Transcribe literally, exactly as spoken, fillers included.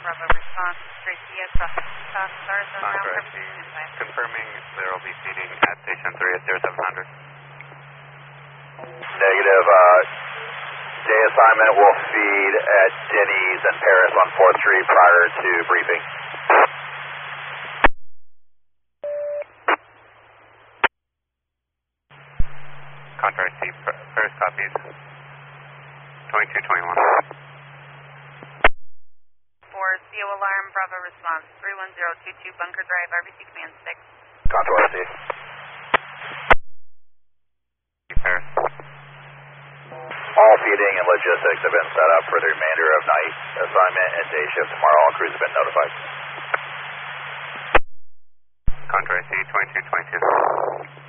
Bravo response. Tracy S. South Stars on ground Contra purposes. S. Confirming there will be seating at station three at zero seven hundred. Negative. Uh, day assignment will feed at Denny's and Paris one four three prior to briefing. Contra C. Paris copies. twenty-two twenty-one. For C O alarm, Bravo response. three one zero two two Bunker Drive, R B C Command six. Contour S C. Paris. All feeding and logistics have been set up for the remainder of night assignment and day shift tomorrow. All crews have been notified. Contra C. twenty-two twenty-two.